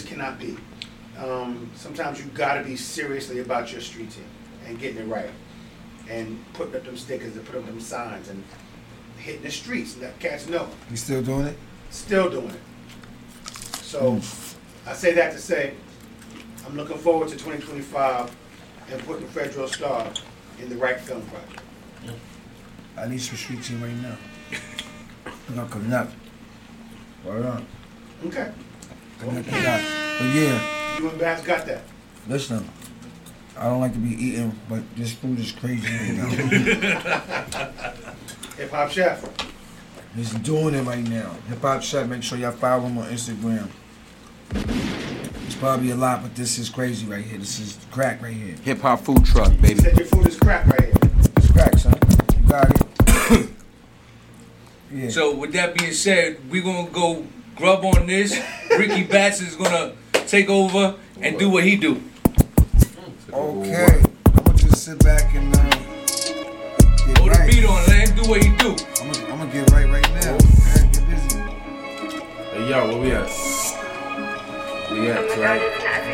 just cannot be. Sometimes you gotta be seriously about your street team and getting it right. And putting up them stickers and putting up them signs and hitting the streets and let cats know. You still doing it? Still doing it. So I say that to say I'm looking forward to 2025 and putting Federal Star in the right film project. I need some street team right now. No, connect. Right on. Okay. Connect with that. But yeah. You and Babs got that. Listen, I don't like to be eating, but this food is crazy right now. Hip Hop Chef. He's doing it right now. Hip Hop Chef, make sure y'all follow him on Instagram. It's probably a lot, but this is crazy right here. This is crack right here. Hip Hop Food Truck, baby. You said your food is crack right here. It's crack, son. You got it. Yeah. So with that being said, we're gonna go grub on this. Ricky Batts is gonna take over and do what he do. Okay. I'm gonna just sit back and get Hold right. the beat on, let him do what he do. I'm gonna get right now. Man, get busy. Hey, yo, where we at? We at, right?